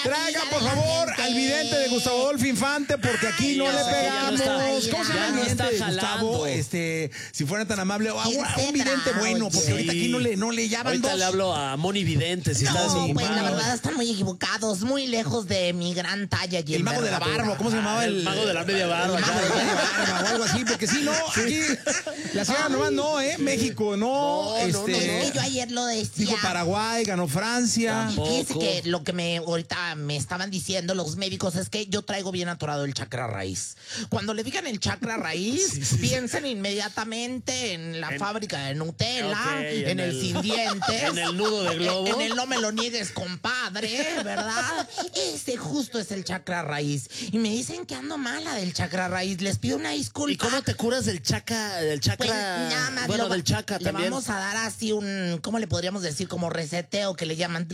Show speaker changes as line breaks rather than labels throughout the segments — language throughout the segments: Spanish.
Traiga, por favor, al vidente de Gustavo Adolfo Infante, porque aquí no le pegamos. ¿Cómo se llama el vidente de Gustavo? Si fuera tan amable, un vidente bueno, porque ahorita aquí no le llaman
ahorita
dos.
le hablo a Moni Vidente, si está desocupado.
Pues la verdad están muy equivocados, muy lejos de mi gran talla. Y
el mago de la barba, ¿cómo se llamaba?
El mago de la media barba.
El mago de la media barba o algo así, porque sí, no, aquí la señora nomás no, México no.
Es que yo ayer lo decía.
Digo Paraguay, ganó Francia.
Fíjese que lo que ahorita me estaban diciendo los médicos es que yo traigo bien atorado el chakra raíz. Cuando le digan el chakra raíz, piensen inmediatamente en la fábrica de Nutella, en el sin dientes,
en el nudo de globo,
en el no me lo niegues, compadre, ¿verdad? Ese justo es el chakra raíz. Y me dicen que ando mala del chakra raíz. Les pido una disculpa.
¿Y cómo te curas del chakra?
Pues nada más
del chakra
le
también.
vamos a dar así un, ¿cómo le podríamos decir? Como reseteo que le llaman.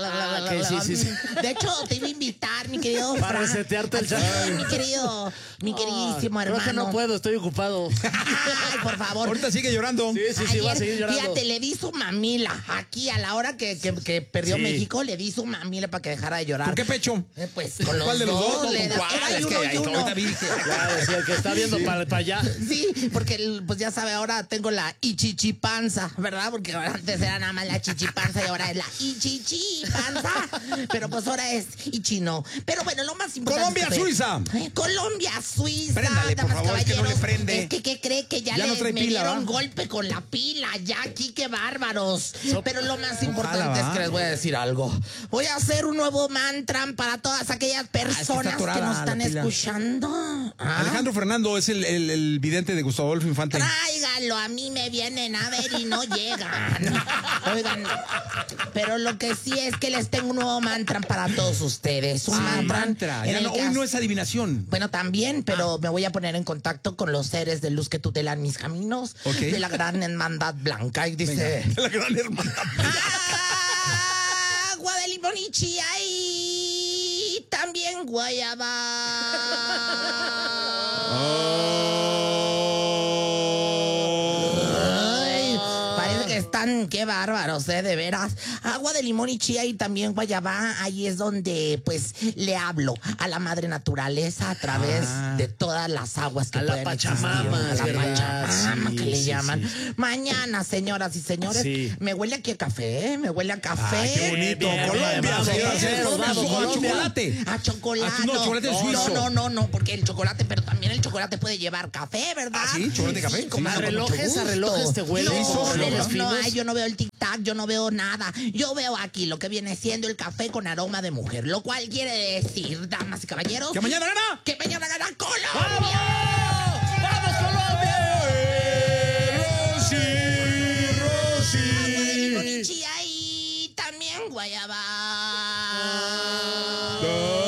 Sí.
De hecho, te iba a invitar, mi querido
para resetearte el chakra.
Mi queridísimo hermano.
Creo que no puedo, estoy ocupado.
Ay, por favor.
Ahorita sigue llorando.
Sí, va a seguir llorando.
Fíjate, le di su mamila. Aquí, a la hora que perdió México, le di su mamila para que dejara de llorar.
¿Con qué pecho?
Pues con los
¿Cuál de los dos?
dos.
¿Con cuál? Es que ahorita vi que...
Claro, sí, el que está viendo para allá.
Sí, porque pues ya sabe, ahora tengo la ichichipanza, ¿verdad? Porque antes era nada más la chichipanza y ahora es la ichichipanza. Pero pues ahora es ichino. Pero bueno, lo más importante.
Colombia-Suiza.
Colombia-Suiza.
Préndale, por favor, es que no le prende.
Es que, ¿qué cree? Que ya
no trae
me
pila,
dieron
¿va?
golpe con la pila. Ya aquí, qué bárbaros. Pero lo más importante es que les voy a decir algo. Voy a hacer un nuevo mantra para todas aquellas personas que nos están escuchando.
Alejandro Fernando es el vidente de Gustavo Adolfo Infante.
Tráigalo, a mí me vienen a ver y no llegan. Oigan, pero lo que sí es que les tengo un nuevo mantra para todos ustedes. Un mantra.
Hoy no es adivinación.
Bueno, también, pero me voy a poner en contacto con los seres de luz que tutelan mis caminos. De la gran hermandad blanca. Y dice...
De la gran hermandad blanca.
Agua de limón y chía y también guayaba. Qué bárbaros, de veras. Agua de limón y chía y también guayabá. Ahí es donde, pues, le hablo a la madre naturaleza a través de todas las aguas que pueden
Pachamama,
existir. A la Pachamama,
sí,
que le llaman.
Sí.
Mañana, señoras y señores, me huele aquí a café, me huele a café.
Ay, qué bonito. Colombia,
Colombia.
Chocolate.
A chocolate.
No, chocolate suizo.
No, porque el chocolate, pero también el chocolate puede llevar café, ¿verdad?
Sí, chocolate café.
Sí, como
a relojes te huele.
Yo no veo el tic-tac, yo no veo nada. Yo veo aquí lo que viene siendo el café con aroma de mujer, lo cual quiere decir, damas y caballeros,
¡que mañana gana!
¡Que mañana gana Colombia!
¡Vamos, Colombia!
Rosy. Y también guayaba.